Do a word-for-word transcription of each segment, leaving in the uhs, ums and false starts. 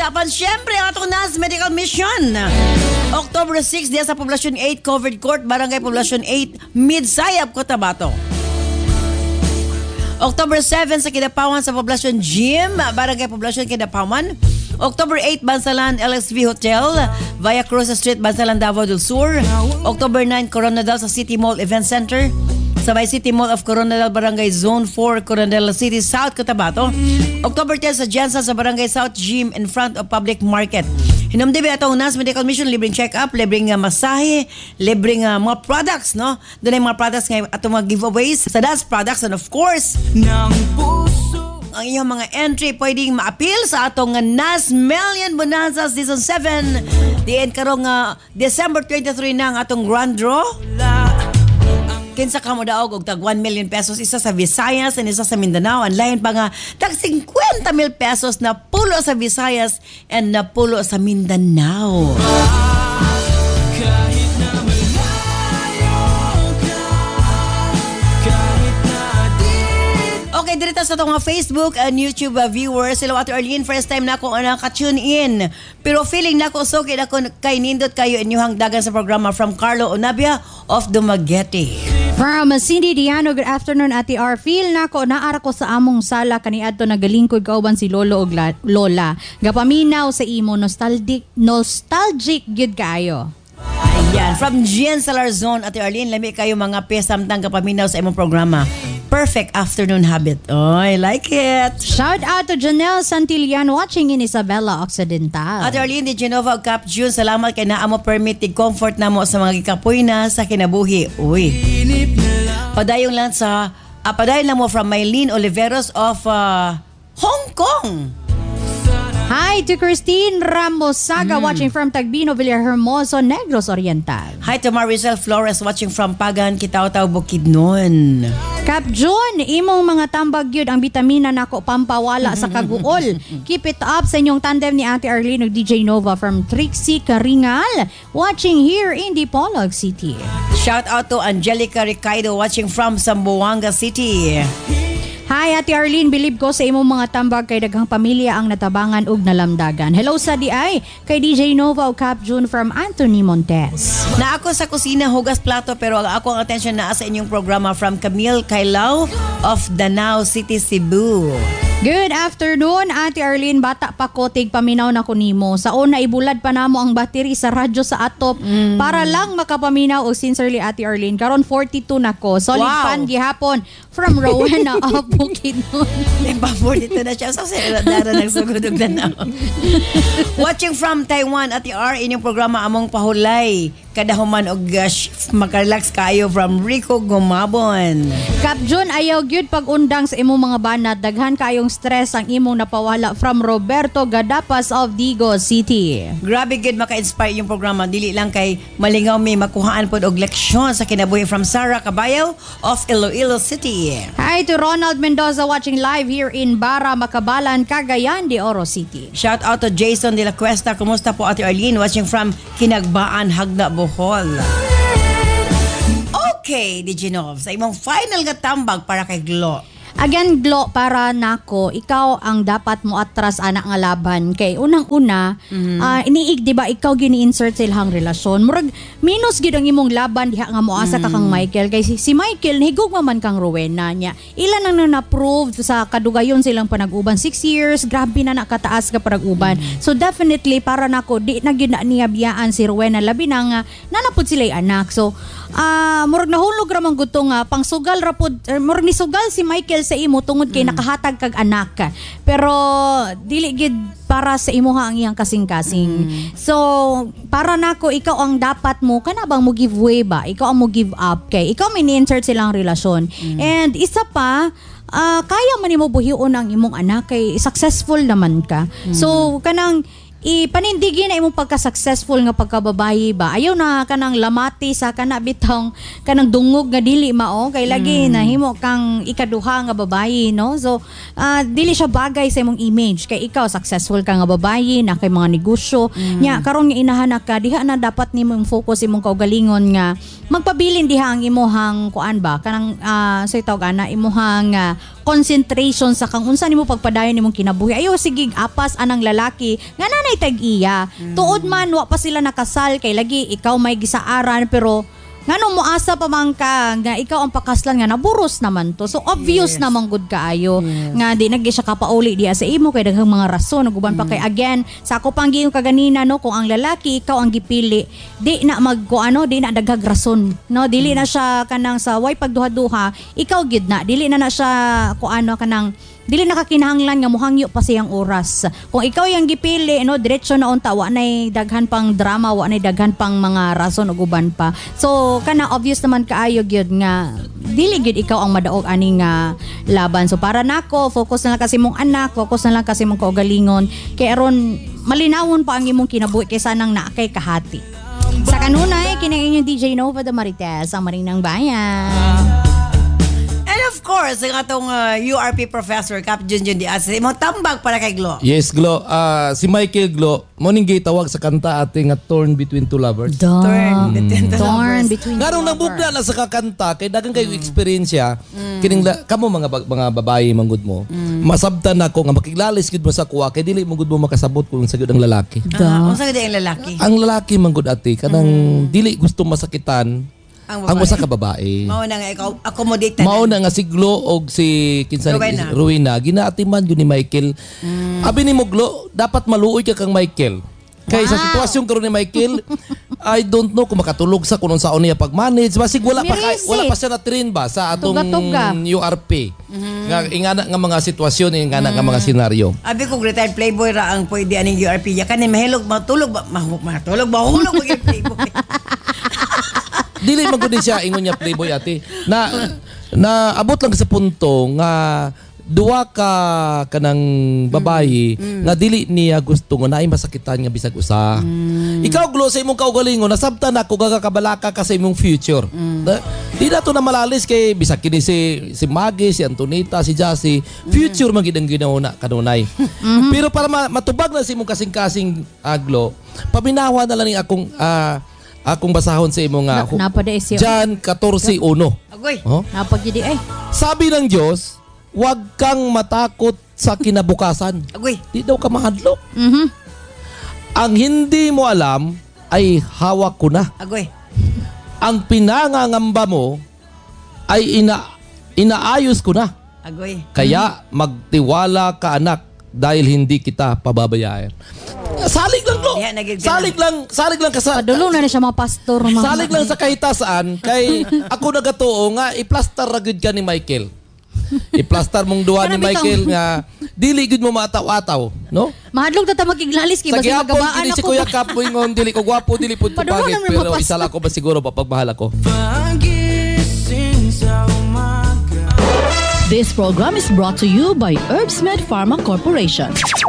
Apan syempre ang atong N A S Medical Mission. October six diya sa Poblacion eight Covered Court, Barangay Poblacion eight, Midsayap, Cotabato. October seven sa Kidapawan sa Poblacion Gym, Barangay Poblacion Kidapawan. October eight, Bansalan L S V Hotel, Via Cruz Street, Bansalan, Davao del Sur. October nine, Coronadal sa City Mall Event Center, sa Bay City Mall of Coronadal, Barangay Zone four, Coronadal City, South Cotabato. October ten sa Jensen sa Barangay South Gym in front of Public Market. Hinumdibi atong N A S Medical Mission, libreng check-up, libreng uh, masahe, libreng uh, mga products, no? Doon ay mga products ngayon atong mga giveaways sa N A S products, and of course, ang iyong mga entry pwedeng ma-appeal sa atong N A S Million Bonanza Season seven. Diyan karong uh, December twenty-three na ang atong grand draw. Kinsa ka mo daog og tag one million pesos, isa sa Visayas and isa sa Mindanao. Ang lain pa nga tag fifty mil pesos na pulo sa Visayas and na pulo sa Mindanao. Okay, dito sa itong mga Facebook and YouTube uh, viewers. Hello, Ate Arlene. First time na ako uh, naka-tune in. Pero feeling na ako, so kaya ako kay nindot kayo inyong dagan sa programa from Carlo Onabia of Dumaguete. From Cindy Diano, good afternoon, Ate R. Feel na ko, naara ko sa among sala kaniadto nagalingkod kauban si Lolo o Lola. Gapaminaw sa imo, nostalgic, nostalgic gyud kayo. Ayan, from Gian Salarzon, Ate Arlene, lami kayo mga pesamtang kapaminaw sa imong programa. Perfect afternoon habit. Oh, I like it. Shout out to Janelle Santillan watching in Isabela Occidental. Ate Arlene de Genova of Cap June, salamat kay naamo permit tig comfort namo sa mga gikapoy na sa kinabuhi. Uy. Padayong lang sa uh, padayon lang mo from Mylene Oliveros of uh, Hong Kong. Hi to Christine Ramosaga mm. watching from Tagbino, Villahermoso, Negros Oriental. Hi to Maricel Flores watching from Pagan, Kitaw-Taw, Bukidnon. Kap John, imong mga tambag yun ang bitamina nako pampawala sa kaguol. Keep it up sa inyong tandem ni Ate Arlene ug D J Nova from Trixie Caringal watching here in Dipolog City. Shout out to Angelica Ricardo watching from Zamboanga City. Hi, Ate Arlene, believe ko sa imong mga tambag kay daghang pamilya ang natabangan ug nalamdagan. Hello sa di ay kay D J Nova ug Cap June from Anthony Montes. Na ako sa kusina hugas plato pero ang ako ang attention na sa inyong programa from Camille Kailao of Danao City, Cebu. Good afternoon, Ate Arlene. Bata pa ko, tig paminaw na ko nimo. Sa una, ibulad pa namo ang battery sa radyo sa atop mm. para lang makapaminaw. O sincerely, Ate Arlene, karon forty-two na ko. Solid wow. fan gihapon from Rowena of Bukidnon. Iba forty-two na siya. So, sila dara nagsugod og Danao. Watching from Taiwan, Ate R, inyong programa among pahulay. Kadahuman og gosh, makarelax kayo from Rico Gumabon. Kap June, ayaw gyud pag-undang sa imong mga banat. Daghan kayong stress ang imong napawala from Roberto Gadapas of Digo City. Grabe gid maka-inspire yung programa. Dili lang kay malingaw may makuhaan pod og leksyon sa kinabuhi from Sarah Cabayo of Iloilo City. Hi to Ronald Mendoza watching live here in Bara, Macabalan, Cagayan de Oro City. Shout out to Jason de la Cuesta. Kumusta po, Ate Arlene watching from Kinagbaan, Hagna, Bohol. Okay, D J Nov, sa imong final nga tambag para kay Glo. Again, Glo, para nako, ikaw ang dapat mo atras anak nga laban. Kay unang-una, mm-hmm. uh, iniig, di ba, ikaw gini-insert sa ilang relasyon. Murag, minus gid ang imong laban diha nga moasa mm-hmm. ka kang Michael. Kay si, si Michael, nahigugma man kang Rowena niya. Ilan ang na-approve sa kadugayon silang panag-uban. Six years, grabe na nakataas ka panag-uban. Mm-hmm. So definitely, para nako, di na gyud na niya biyaan si Rowena. Labi na nga, nanapod sila'y anak. So, uh, murag nahulog ramang guto nga, pang sugal rapod, uh, murag ni sugal si Michael sa imo tungod kay mm. nakahatag kag anak ka. Pero dili gid para sa imuha ang iyang kasing-kasing. Mm. So para nako ikaw ang dapat mo kana bang mo give way ba? Ikaw ang mo give up kay ikaw may ni-insert silang relasyon. Mm. And isa pa uh, kaya man nimo buhion ang imong anak kay successful naman ka. Mm. So kanang ipanindigin na imong pagka-successful nga pagkababayi ba. Ayaw na kanang lamati sa kana bitong kanang dungog nga dili mao kay lagi mm. nahimo kang ikaduha nga babayi, no? So uh, dili siya bagay sa imong image kay ikaw successful ka nga babayi na kay mga negosyo. Mm. Nya karon nga inahanak ka diha na dapat nimo yung focus imong kaugalingon nga magpabilin diha ang imuhang kuan ba kanang uh, sa tawag ana imuhang uh, concentration sa kang unsa nimo pagpadayon nimong kinabuhi. Ayo sige apas anang lalaki nga nanay tag-iya. Mm. Tuod man wa pa sila nakasal kay lagi ikaw may gisaaran pero ngano mo asa pa man ka nga ikaw ang pakaslan nga naburos naman to. So obvious yes. naman good kaayo yes. nga di nag siya kapauli diya sa imo kay daghang mga rason naguban pa mm. kay again sa ako pang giingon kaganina no kung ang lalaki ikaw ang gipili di na magko ano di na daghag rason no dili mm. na siya kanang sa way pagduha-duha ikaw gid na dili na na siya ko ano kanang dili nakakinahanglan nga mohangyo pa siyang oras. Kung ikaw yung gipili, no, diretso na unta, wa nay daghan pang drama, wa nay daghan pang mga rason ug uban pa. So, kana obvious naman kaayo gyud nga dili gyud ikaw ang madaog ani nga laban. So, para nako, focus na lang kasi mong anak, focus na lang kasi mong kaugalingon. Kay aron malinawon pa ang imong kinabuhi kaysa nang naakay kahati. Sa kanunay, kini inyong D J Nova de Marites, ang Marinang Bayan. Of course, ang atong uh, U R P professor, Cap Junjun Diaz, mo tambag para kay Glo. Yes, Glo. Uh, si Michael Glo, mo ning gitawag sa kanta ating nga Torn Between Two Lovers. Torn Between Two Torn Lovers. Between Two Lovers. Ngarong nabugna na sa kakanta, kay dagang kayo mm. experiensya, mm. kining la, kamo mga mga babae manggod mo, mm. masabtan nako nga makiglalis gid mo sa kuwa kay dili manggod mo makasabot kung sa gyud ang lalaki. Ah, unsa gyud ang lalaki? Ang lalaki manggod ati kanang mm. dili gusto masakitan ang, ang usa ka babae. Mao na nga ikaw accommodate. Mao na nga si Glo og si kinsa ni Rowena ginaatiman gyud ni Michael. Mm. Abi ni mo Glo, dapat maluoy ka kang Michael. Kay wow. sa sitwasyon karon ni Michael, I don't know kung makatulog sa kunon saon niya pag-manage. Basig wala pa kay, wala pa siya na train ba sa atong Tuga-tuga. U R P. Mm-hmm. Nga ingana nga mga sitwasyon, ingana mm. nga mga senaryo. Abi ko retired playboy ra ang pwede aning U R P ya kanin mahilog matulog ba matulog ba hulog mag playboy. Dili magud siya ingon niya playboy ate. Na na abot lang sa punto nga duwa ka kanang babae mm. nga dili niya gusto nga naay masakitan nga bisag usa. Mm. Ikaw Glo sa imong kaugalingon nasabtan ako gagakabalaka ka sa imong future. Mm. Da, di na to na malalis kay bisag kini si si Maggie, si Antonita, si Jassy, future mm. man gid ang ginauna kanunay. Mm-hmm. Pero para ma- matubag na si imong kasing-kasing uh, Glo, paminawa na lang ni akong uh, akong basahon sa imo nga na, John fourteen one. Agoy. Oh? Napagidi ay. Sabi ng Diyos, huwag kang matakot sa kinabukasan. Agoy. Di daw ka mahadlok. Mhm. Ang hindi mo alam ay hawak ko na. Agoy. Ang pinangangamba mo ay ina inaayos ko na. Agoy. Kaya magtiwala ka anak dahil hindi kita pababayaan. Salig lang Glo. Salig lang, salig lang ka sa Padulo na ni siya mga pastor. Mga salig lang sa kahitasaan kay ako nagatuo nga i-plaster ra gud ka ni Michael. I-plaster mong duwa ni Michael nga dili gud mo mataw-ataw, no? Mahadlok ta ta magiglalis kay basi magabaan ako. Sa si Kuya Cap ingon dili ko gwapo, dili pud ko pagit, pero isa la ko ba siguro papagbahala ko. This program is brought to you by Herbsmed Pharma Corporation.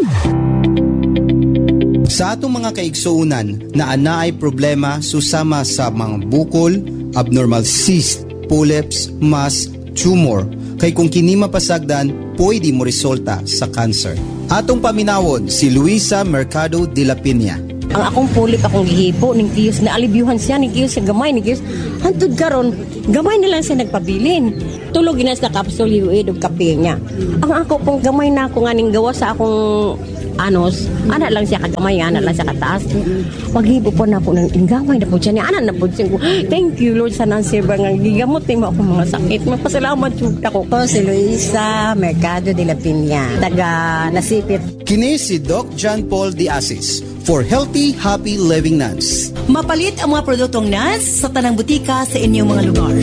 Sa atong mga kaigsuunan na anaay problema susama sa mga bukol, abnormal cyst, polyps, mass, tumor, kay kung kini mapasagdan, pwede mo resulta sa cancer. Atong paminawon si Luisa Mercado de la Piña. Ang akong pulik akong gihipo ning kiyos na alibyuhan siya ning kiyos sa gamay ning kiyos. Hantud karon, gamay na lang siya nagpabilin. Tulog ginas na capsule uid og kape niya. Ang ako pong gamay na ako nga ning gawa sa akong anos, ana lang siya kagamay, ana lang siya kataas. Paghibo po na po ng gamay na po siya niya, ana na po siya ko. Thank you Lord sa nansiba nga gigamot ni mo akong mga sakit. Magpasalamat jud ako. Po si Luisa Mercado de la Piña, taga Nasipit. Kini si Doc John Paul de Asis for Healthy Happy Living Nuns. Mapalit ang mga produktong nuts sa tanang butika sa inyong mga lugar.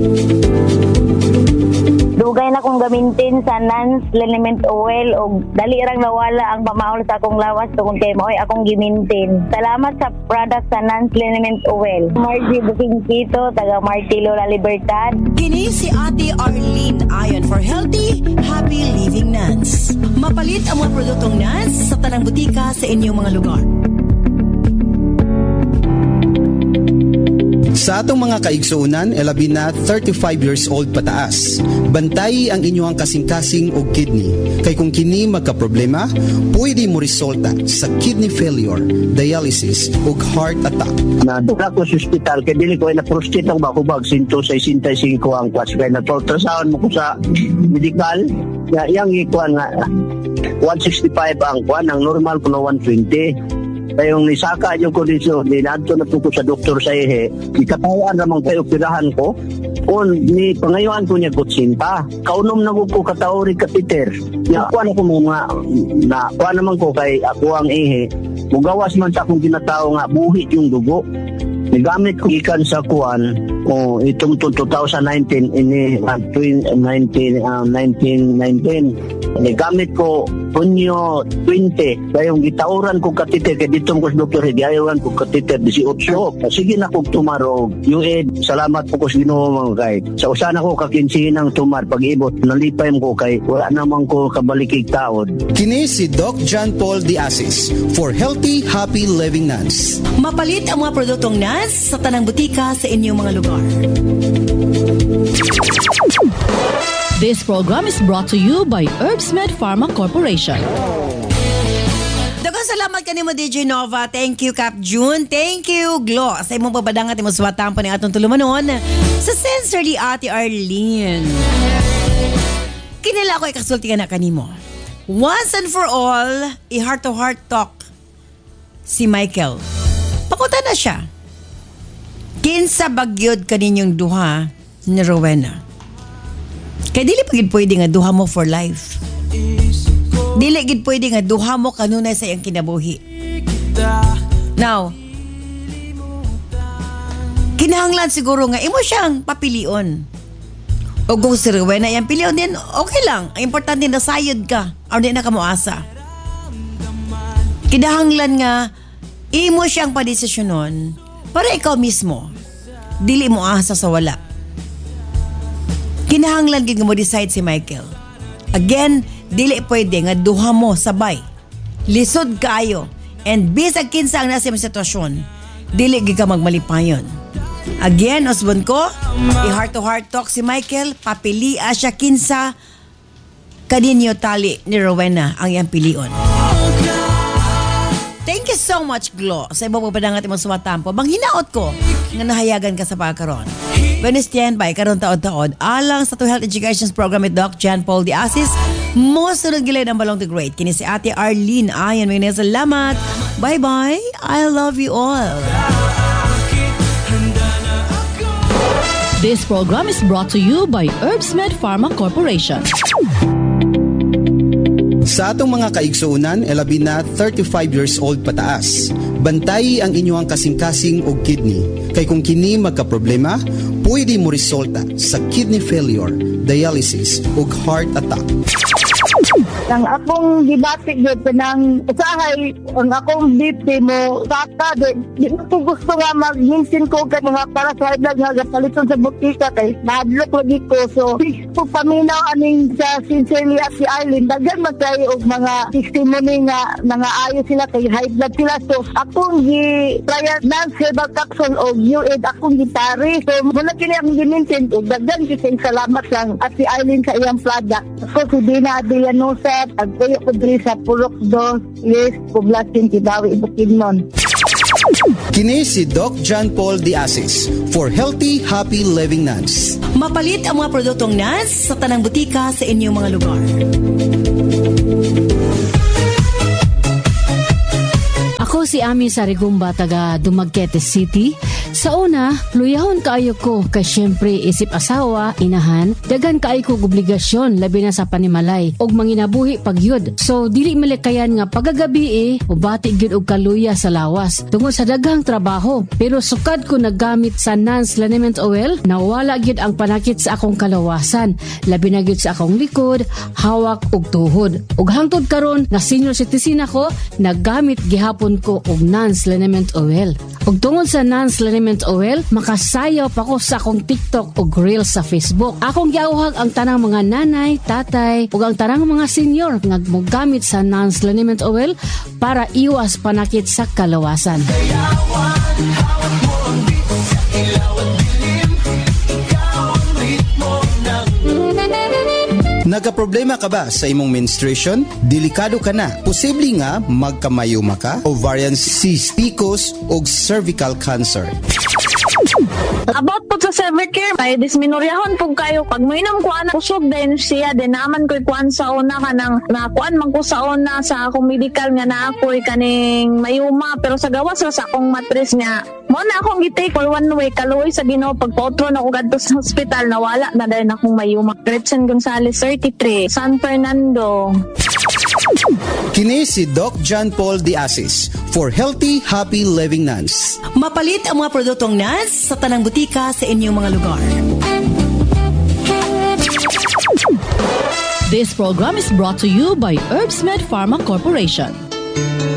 Dugay na kong gamintin sa Nance Liniment Oil o dali rang nawala ang pamaol sa akong lawas tungkol kay mo'y akong gimintin. Salamat sa product sa Nance Liniment Oil. Margie Booking Kito, taga Martilo La Libertad. Kini si Ate Arlene Ayon for Healthy, Happy Living Nuns. Mapalit ang mga produktong nuts sa tanang butika sa inyong mga lugar. Sa atong mga kaigsuunan, elabi na thirty-five years old pataas. Bantayi ang inyong kasing-kasing o kidney. Kay kung kini magka-problema, pwede mo resulta sa kidney failure, dialysis o heart attack. Nadula ko sa hospital, kaya dili ko ay na-prostate ang bakubag, sinto sa sixty-five ang kwas. Kaya na-ultrasound mo ko sa medical, kaya yung ikuan nga, one sixty-five ang kwan, ang normal ko na one twenty. Kaya yung nisaka yung kondisyon, dinadto na po ko sa doktor sa ihe, ikatayaan namang kayo operahan ko, kung ni pangayuan ko niya kutsinta, kaunom na ko ko kataori kapiter. Ya, kuha na ko mga, na, kuha naman ko kay ako ang ihe, mugawas man sa akong ginatao nga, buhit yung dugo. Nagamit ko ikan sa kuan, o itong twenty nineteen, ini, uh, nineteen, uh, nineteen nineteen, nagamit ko punyo twenty, kaya yung gitauran ko katiter, kaya dito ko sa doktor, hidiayawan ko katiter eighteen. Sige na kong tumaro, yung ed, salamat po ko sa Ginoo mga kay. Sa usan ako kakinsihin ng tumar, pag-ibot, nalipay mo ko kay, wala naman ko kabalikig taod. Kini si Doc John Paul Diasis for Healthy, Happy Living Nuns. Mapalit ang mga produktong N A S sa tanang butika sa inyong mga lugar. This program is brought to you by Herbsmed Pharma Corporation. Daghang salamat kanimo D J Nova. Thank you Cap June. Thank you Glo. Sa imong pabadang at imong suwatan pa ni atong tulumanon sa Sensory Ate Arlene. Kinala ko ikasulti ka na kanimo. Once and for all, i-heart to heart talk si Michael. Pakuta na siya. Kinsa bagyod kaninyong duha ni Rowena. Kaya dili pagid pwede nga duha mo for life. Dili gid pwede nga duha mo kanunay sa iyang kinabuhi. Now, kinahanglan siguro nga imo siyang papilion. O kung si Rowena iyang pilion din, okay lang. Ang importante na sayod ka. O di na ka moasa. Kinahanglan nga imo siyang padesisyonon para ikaw mismo dili mo asa sa wala. Kinahanglan gid nga mo decide si Michael. Again, dili pwede nga duha mo sabay. Lisod kayo. And bisag kinsa ang nasa imong sitwasyon, dili gid ka magmalipayon. Again, usbon ko, i-heart to heart talk si Michael, papilia siya kinsa kaninyo tali ni Rowena ang iyang pilion. Thank you so much, Glo, sa ibang papadangat imong sumatampo. Bang hinaot ko nga nahayagan ka sa pagkaroon. When stand by karon taon-taon alang sa to health education program ni Doc John Paul Diasis, mo sunod gilid ang balong the great. Kini si Ate Arlene. Ayan, may salamat. Bye-bye. I love you all. This program is brought to you by Herbsmed Pharma Corporation. Sa atong mga kaigsuunan, elabi na thirty-five years old pataas. Bantayi ang inyong kasing-kasing o kidney. Kay kung kini magka-problema, pwede mo resulta sa kidney failure, dialysis o heart attack. Ang akong gibatik yun, pinang usahay, ang akong B P mo, saka, di na ko gusto nga mag-hinsin ko kay mga para sa idag nga paliton sa butika kay naadlok lagi ko. So, po paminaw aning sa Sincerely at si Eileen, daghan magkay og mga testimony nga mga ayo sila kay high blood sila. So, akong gi-trial Nance Herbal Capsule o U A D, akong gitari. So, muna kini ang ginintin ko, daghan kising salamat lang at si Eileen sa iyang product. So, si Dina Adrianosa, agpayo ko diri sa Purok dos, yes, Poblacion, Kidawi, Bukidnon. Kini si Doc John Paul Diasis for Healthy, Happy Living Nuns. Mapalit ang mga produktong N A S sa tanang butika sa inyong mga lugar. Ako si Ami Sarigumba, taga Dumaguete City. Sa una, luyahon kaayo ko kay syempre isip asawa, inahan, dagan kaayo ko obligasyon labi na sa panimalay og manginabuhi pagyud. So dili malikayan nga pagagabi eh, ubati gyud og kaluya sa lawas tungod sa daghang trabaho. Pero sukad ko naggamit sa Nance Liniment Oil, nawala gyud ang panakit sa akong kalawasan, labi na gyud sa akong likod, hawak ug tuhod. Ug hangtod karon nga senior citizen ako, naggamit gihapon ko og Nance Liniment Oil. Ug tungod sa Nance Liniment Oil, makasayaw pa ko sa akong TikTok o Reels sa Facebook. Akong giawhag ang tanang mga nanay, tatay, ug ang tanang mga senior nga mogamit sa Nance Liniment Oil para iwas panakit sa kalawasan. Nagaproblema ka ba sa imong menstruation? Delikado ka na. Posible nga magkamayuma ka, ovarian cyst, P C O S o cervical cancer. About po sa Severcare, may disminuryahon po kayo. Pag mo inam kuan kusog din siya, din naman ko'y kuan sa una ka ng nakuan man ko sa una sa akong medical nga na ako'y kaning mayuma. Pero sa gawas sa akong matris nga, mo na akong gitake for one way, kaluoy sa Ginoo. Pagpotro na ko gadto sa hospital, nawala na dahil akong mayuma. Gretchen Gonzalez, thirty-three, San Fernando. Kini si Doc John Paul Diasis for Healthy, Happy Living Nuns. Mapalit ang mga produktong N A S sa tanang butika sa inyong mga lugar. This program is brought to you by Herbsmed Pharma Corporation.